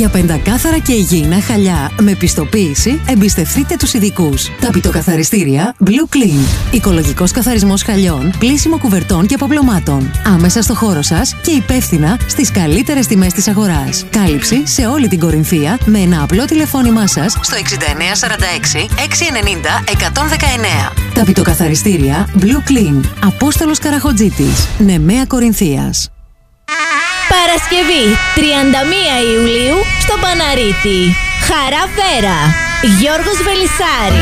Για πεντακάθαρα και υγιεινά χαλιά με πιστοποίηση, εμπιστευτείτε τους ειδικούς. Ταπητοκαθαριστήρια Blue Clean. Οικολογικός καθαρισμός χαλιών, πλύσιμο κουβερτών και αποπλωμάτων. Άμεσα στο χώρο σας και υπεύθυνα στις καλύτερες τιμές της αγοράς. Κάλυψη σε όλη την Κορινθία με ένα απλό τηλεφώνημά σας στο 6946 690 119. Ταπητοκαθαριστήρια Blue Clean. Απόστολος Καραχοτζήτης, Νεμαία Κορινθίας. Παρασκευή 31 Ιουλίου στο Παναρίτη. Χαρά Βέρα. Γιώργος Βελισσάρη.